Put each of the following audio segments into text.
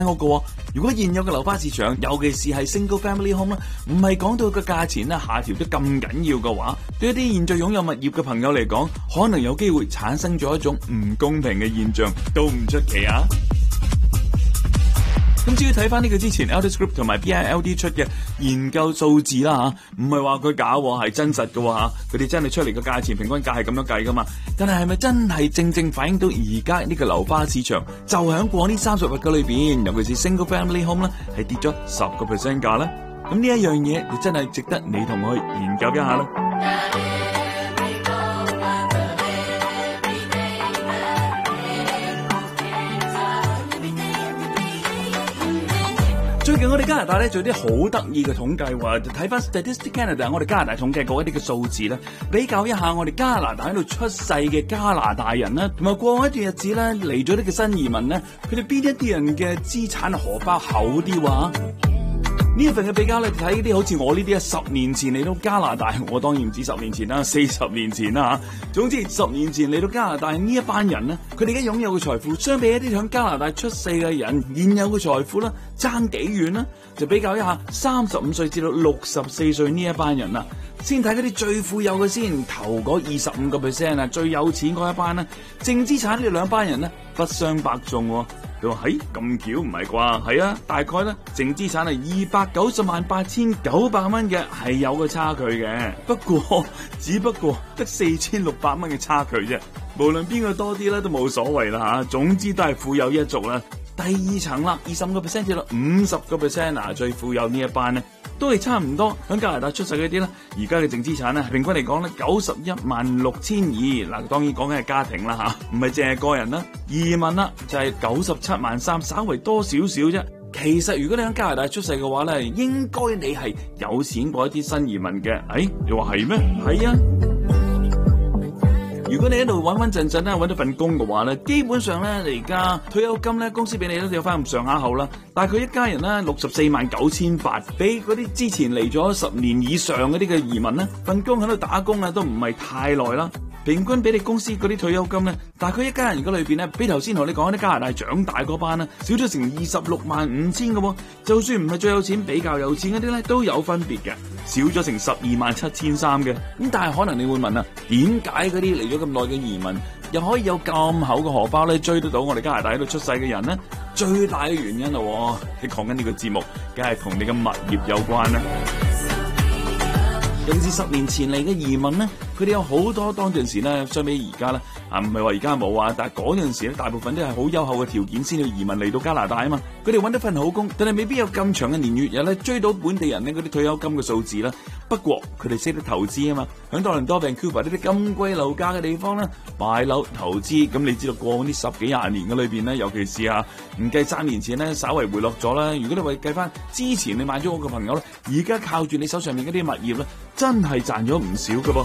屋嘅。如果現有嘅樓花市場，尤其是係 single family home 啦，唔係講到個價錢咧下調得咁緊要嘅話，對一啲現在擁有物業嘅朋友嚟講，可能有機會產生咗一種唔公平嘅現象，都唔出奇啊！咁至於睇翻呢個之前 Elders Group 同埋 BILD 出嘅研究數字啦嚇，唔係話佢假喎，係真實嘅嚇，佢哋真係出嚟個價錢平均價係咁樣計噶嘛。但係咪真係正正反映到而家呢個樓花市場就喺過呢30日嘅裏邊，尤其是 single family home 咧，係跌咗10% 價咧？咁呢一樣嘢就真係值得你同我去研究一下啦。最近我哋加拿大咧做啲好得意嘅統計喎，就睇翻 Statistics Canada， 我哋加拿大統計過一啲嘅數字咧，比較一下我哋加拿大喺度出世嘅加拿大人啦，同埋過往一段日子咧嚟咗呢個新移民咧，佢哋邊一啲人嘅資產荷包厚啲喎？呢一份嘅比較咧，睇啲好似我呢啲10年前嚟到加拿大，我當然唔止10年前啦，40年前啦嚇。總之10年前嚟到加拿大呢一班人咧，佢哋而家擁有嘅財富，相比一啲響加拿大出世嘅人現有嘅財富咧，爭幾遠呢？就比較一下35歲至到64歲呢一班人啦。先睇嗰啲最富有嘅先，頭嗰25% 啊，最有錢嗰一班咧，淨資產呢兩班人咧不相伯仲喎。佢話：嘿，咁巧唔係啩？係啊，大概咧淨資產係298,900蚊嘅，係有個差距嘅。只不過得4,600蚊嘅差距啫。無論邊個多啲咧都冇所謂啦嚇，總之都係富有一族啦。第二層啦，25% 至到50% 啊，最富有呢一班咧，都係差唔多。喺加拿大出世嗰啲咧，而家嘅淨資產咧，平均嚟講咧916200。嗱，當然講緊係家庭啦嚇，唔係淨係個人啦。移民啦就係973000，稍微多少少啫。其實如果你喺加拿大出世嘅話咧，應該你係有錢過一啲新移民嘅。你話係咩？係啊。如果你喺度穩穩陣陣咧，揾到份工嘅話咧，基本上咧，你而家退休金咧，公司俾你都有翻咁上下後啦。但係佢一家人咧649800，比嗰啲之前嚟咗10年以上嗰啲嘅移民咧，份工喺度打工啊，都唔係太耐啦。平均俾你公司嗰啲退休金咧，大概一家人嗰裏邊咧，比頭先同你講啲加拿大長大嗰班咧，少咗成265000嘅喎。就算唔係最有錢，比較有錢嗰啲咧，都有分別嘅，少咗成127300嘅。咁但係可能你會問啊，點解嗰啲嚟咗咁耐嘅移民又可以有咁厚嘅荷包咧，追得到我哋加拿大喺度出世嘅人咧？最大嘅原因咯，你講緊呢個節目，梗係同你嘅物業有關啦。尤其是10年前嚟嘅移民咧，佢哋有好多當陣時咧，相比而家咧，唔係話而家冇啊，但係嗰陣時咧，大部分都係好優厚嘅條件先要移民嚟到加拿大啊嘛。佢哋揾到份好工，但係未必有咁長嘅年月日咧，追到本地人咧嗰啲退休金嘅數字啦。不過佢哋識得投資啊嘛，響多倫多、Vancouver 呢啲咁貴樓價嘅地方咧，買樓投資。咁你知道過呢10幾20年嘅裏邊咧，尤其是唔計3年前咧，稍微回落咗啦。如果你話計翻之前你買咗屋嘅朋友咧，而家靠住你手上面嗰啲物業咧，真係賺咗唔少㗎噃。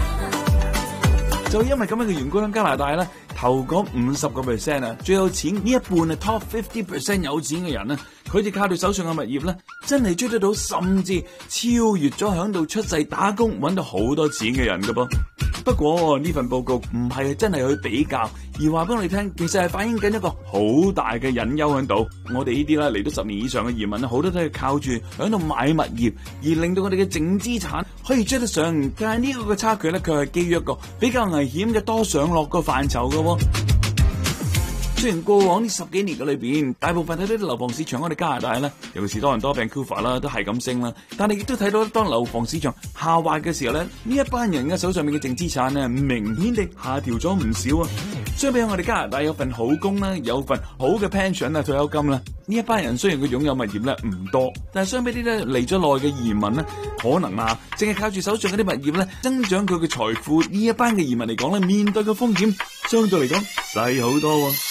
就因為咁樣嘅緣故，喺加拿大咧，頭嗰50% 啊，最有錢呢一半啊 ，top 50% 有錢嘅人咧，佢哋靠住手上嘅物業咧，真係追得到，甚至超越咗響度出世打工揾到好多錢嘅人㗎噃。不過呢份報告唔係真係去比較，而話俾我哋聽，其實係反映緊一個好大嘅隱憂喺度。我哋呢啲啦嚟到10年以上嘅移民咧，好多都係靠住喺度買物業，而令到我哋嘅淨資產可以追得上。但係呢個嘅差距咧，佢係基於一個比較危險嘅多上落個範疇嘅。雖然過往呢10幾年嘅裏邊，大部分睇到啲樓房市場，我哋加拿大咧，尤其是多倫多、Vancouver 啦，都係咁升啦。但係亦都睇到，當樓房市場下滑嘅時候咧，呢一班人嘅手上面嘅淨資產咧，明顯地下調咗唔少啊。相比我哋加拿大有份好工啦，有份好嘅 pension 啊，退休金啦，呢一班人雖然佢擁有物業咧唔多，但係相比啲咧嚟咗耐嘅移民咧，可能淨係靠住手上嗰啲物業咧增長佢嘅財富，呢一班嘅移民嚟講咧，面對嘅風險相對嚟講細好多喎。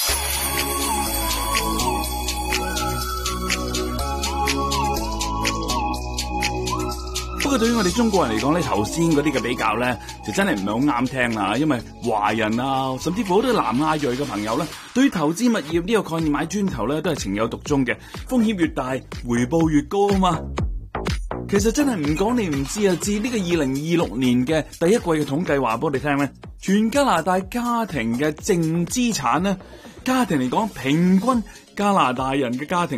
不過對於我哋中國人嚟講咧，頭先嗰啲嘅比較咧，就真係唔係好啱聽啦。因為華人啊，甚至乎好多南亞裔嘅朋友咧，對於投資物業呢個概念買磚頭咧，都係情有獨鍾嘅。風險越大，回報越高啊嘛。其實真係唔講你唔知啊！自呢個2026年嘅第一季嘅統計話俾我哋聽咧， 全加拿大家庭嘅淨資產咧，家庭嚟講，平均加拿大人嘅家庭